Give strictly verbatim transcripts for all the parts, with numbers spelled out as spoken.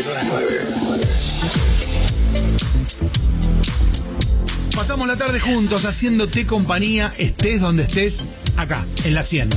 Pasamos la tarde juntos haciéndote compañía, estés donde estés, acá, en la cien.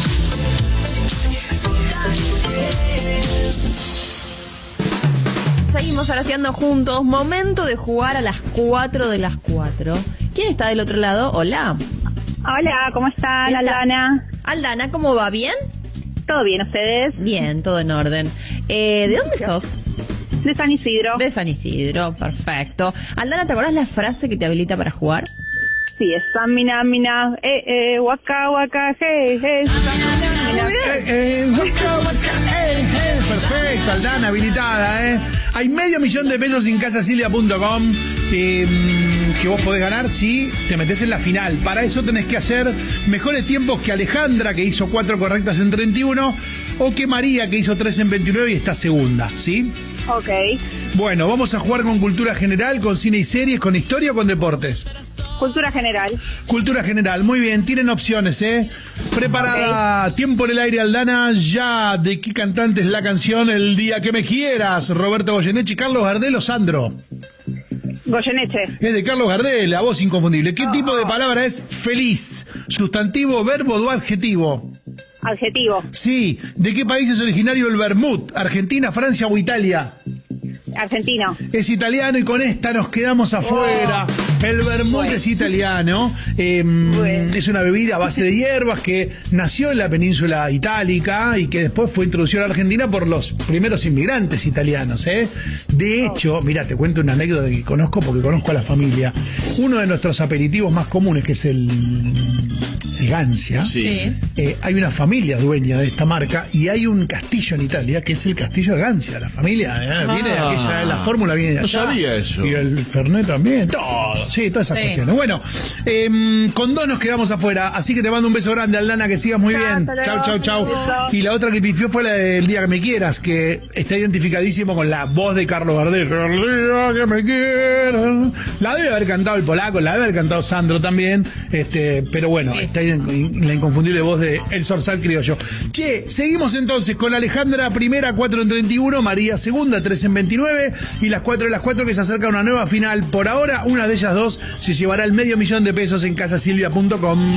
Seguimos haciendo juntos. Momento de jugar a las cuatro de las cuatro. ¿Quién está del otro lado? Hola. Hola, ¿cómo están? Aldana. Aldana, ¿cómo va? ¿Bien? ¿Todo bien, ustedes? Bien, todo en orden. Eh, ¿De dónde sos? De San Isidro. De San Isidro, perfecto. Aldana, ¿te acordás la frase que te habilita para jugar? Sí, es Samina, mina, eh, eh, waka, waka, hey, hey, Samina, mina. Eh, eh, waka, waka, eh, eh. Perfecto, Aldana, habilitada, ¿eh? Hay medio millón de pesos en casa silvia punto com eh, que vos podés ganar si te metés en la final. Para eso tenés que hacer mejores tiempos que Alejandra, que hizo cuatro correctas en treinta y uno, o que María, que hizo tres en veintinueve y está segunda, ¿sí? Ok. Bueno, vamos a jugar con cultura general, con cine y series, con historia o con deportes. Cultura general. Cultura general, muy bien, tienen opciones, ¿eh? Preparada, okay. Tiempo en el aire, Aldana, ya. ¿De qué cantante es la canción El día que me quieras? Roberto Goyeneche, Carlos Gardel o Sandro. Goyeneche. Es de Carlos Gardel, la voz inconfundible. ¿Qué oh, tipo de oh. palabra es feliz? ¿Sustantivo, verbo o adjetivo? Adjetivo. Sí. ¿De qué país es originario el vermut? ¿Argentina, Francia o Italia? Argentino. Es italiano y con esta nos quedamos afuera. Oh. El vermut bueno. es italiano. Eh, bueno. Es una bebida a base de hierbas que nació en la península itálica y que después fue introducida a la Argentina por los primeros inmigrantes italianos. ¿eh? De hecho, oh. mira, te cuento una anécdota que conozco porque conozco a la familia. Uno de nuestros aperitivos más comunes, que es el, el Gancia, sí. eh, hay una familia dueña de esta marca y hay un castillo en Italia que es el castillo de Gancia. La familia eh, viene de aquella. La fórmula viene de allá. No sabía eso. Y el Fernet también. Todo. Sí, todas esas sí. cuestiones. Bueno, eh, con dos nos quedamos afuera. Así que te mando un beso grande, Aldana, que sigas muy bien. Chau, chau, chau. Y la otra que pifió fue la del día que me quieras, que está identificadísimo con la voz de Carlos Gardel. El día que me quieras. La debe haber cantado el polaco, la debe haber cantado Sandro también. Este, pero bueno, sí. está en la inconfundible voz de El Zorzal Criollo. Che, seguimos entonces con Alejandra primera, cuatro en treinta y uno, María segunda, tres en veintinueve. Y las cuatro de las cuatro que se acerca a una nueva final. Por ahora, una de ellas dos se llevará el medio millón de pesos en casa silvia punto com.